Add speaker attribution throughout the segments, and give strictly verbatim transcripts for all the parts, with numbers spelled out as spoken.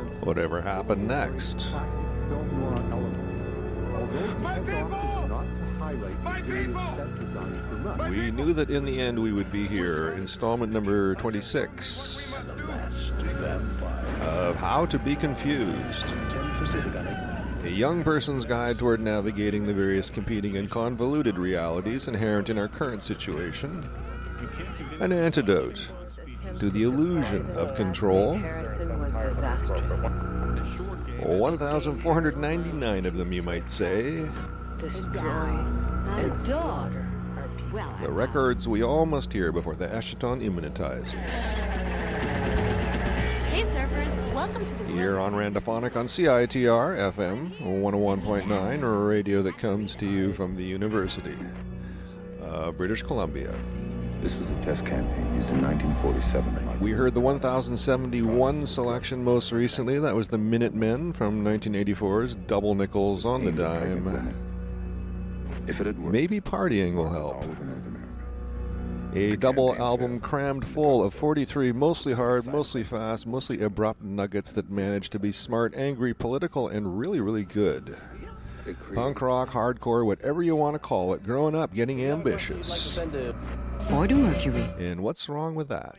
Speaker 1: Whatever happened next?
Speaker 2: Classic film noir elements. Although he has opted not to highlight the period set design too much.
Speaker 1: We knew that in the end we would be here. Installment number twenty-six of How to Be Confused. A young person's guide toward navigating the various competing and convoluted realities inherent in our current situation. An antidote to the illusion of control. one thousand four hundred ninety-nine of them, you might say. The records we all must hear before the Eschaton immunitizes.
Speaker 3: Hey surfers, welcome to the
Speaker 1: Here on Randophonic on C I T R F M one oh one point nine, or a radio that comes to you from the University of British Columbia.
Speaker 4: This was a test campaign used in nineteen forty-seven.
Speaker 1: We heard the one thousand seventy-one selection most recently. That was the Minutemen from nineteen eighty-four's Double Nickels on the Dime.
Speaker 4: If it had worked,
Speaker 1: Maybe Partying will help. A double album crammed full of forty-three mostly hard, mostly fast, mostly abrupt nuggets that managed to be smart, angry, political, and really, really good. Punk rock, hardcore, whatever you want to call it, growing up, getting ambitious.
Speaker 5: Ford Mercury.
Speaker 1: And what's wrong with that?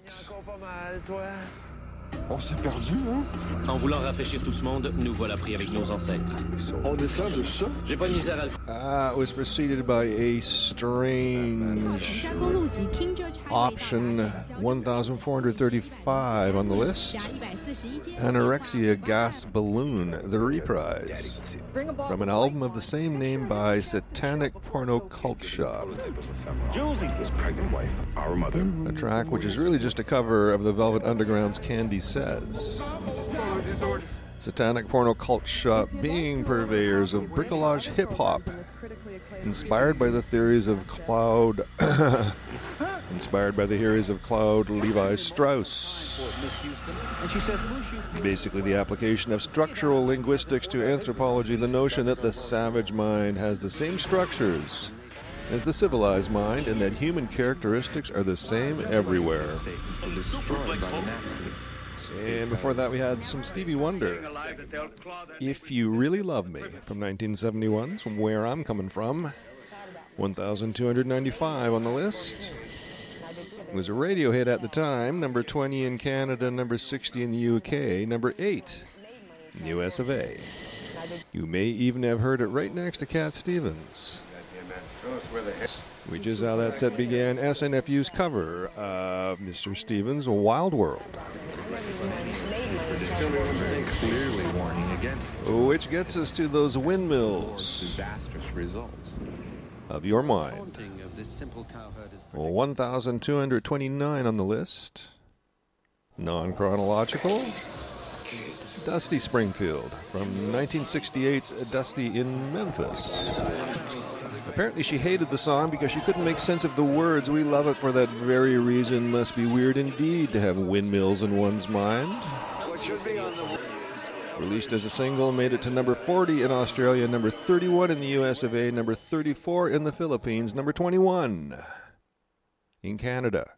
Speaker 2: On s'est perdu, hein?
Speaker 6: En voulant rafraîchir tout ce monde, nous voilà pris avec nos ancêtres.
Speaker 2: On descend de ça?
Speaker 6: J'ai pas de misère à le...
Speaker 1: Uh, it was preceded by a strange option, one thousand four hundred thirty-five on the list. Anorexia Gas Balloon, the reprise. From an album of the same name by Satanic Porno Cult Shop.
Speaker 4: his pregnant wife, our mother.
Speaker 1: A track which is really just a cover of the Velvet Underground's Candy Says. Satanic Porno Cult Shop being purveyors of bricolage hip-hop, inspired by the theories of Claude inspired by the theories of Claude Levi-Strauss. Basically the application of structural linguistics to anthropology, the notion that the savage mind has the same structures as the civilized mind, and that human characteristics are the same everywhere. And before that we had some Stevie Wonder. If You Really Love Me from nineteen seventy-one, from where I'm coming from. one thousand two hundred ninety-five on the list. It was a radio hit at the time, number twenty in Canada, number sixty in the U K, number eight in the U S of A. You may even have heard it right next to Cat Stevens. Which is how that set began, S N F U's cover of Mister Stevens' Wild World.
Speaker 4: Clearly warning against
Speaker 1: Which gets us to those windmills
Speaker 4: disastrous results.
Speaker 1: of your mind. one thousand two hundred twenty-nine on the list. Non-chronological. Dusty Springfield from nineteen sixty-eight's Dusty in Memphis. Apparently she hated the song because she couldn't make sense of the words. We love it for that very reason. Must be weird indeed to have windmills in one's mind. Released as a single, made it to number forty in Australia, number thirty-one in the U S of A, number thirty-four in the Philippines, number twenty-one in Canada.